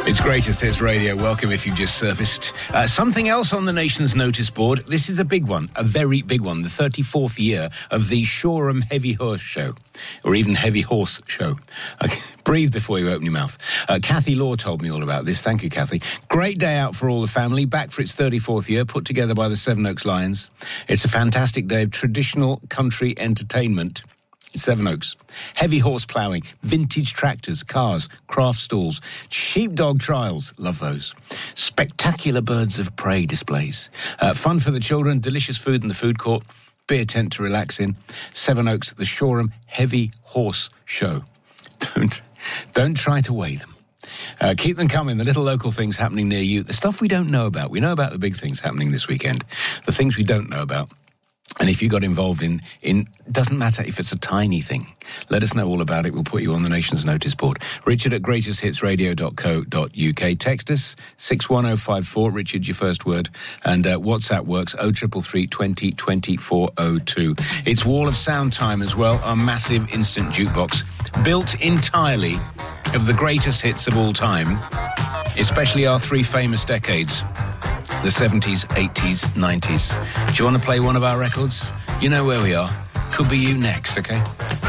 It's Greatest Hits Radio. Welcome if you've just surfaced. Something else on the nation's notice board. This is a big one, a very big one. The 34th year of the Shoreham Heavy Horse Show, or even Heavy Horse Show. Okay, breathe before you open your mouth. Kathy Law told me all about this. Thank you, Kathy. Great day out for all the family. Back for its 34th year, put together by the Sevenoaks Lions. It's a fantastic day of traditional country entertainment. Sevenoaks. Heavy horse ploughing, vintage tractors, cars, craft stalls, sheepdog trials, love those. Spectacular birds of prey displays. Fun for the children, delicious food in the food court, beer tent to relax in. Sevenoaks, the Shoreham Heavy Horse Show. Don't try to weigh them. Keep them coming, the little local things happening near you, the stuff we don't know about. We know about the big things happening this weekend, the things we don't know about. And if you got involved in doesn't matter if it's a tiny thing, let us know all about it. We'll put you on the nation's notice board. Richard at greatesthitsradio.co.uk. Text us 61054. Richard, your first word. And WhatsApp works 0333 20 2402. It's Wall of Sound time as well, our massive instant jukebox, built entirely of the greatest hits of all time, especially our three famous decades. The 70s, 80s, 90s. Do you want to play one of our records? You know where we are. Could be you next, okay?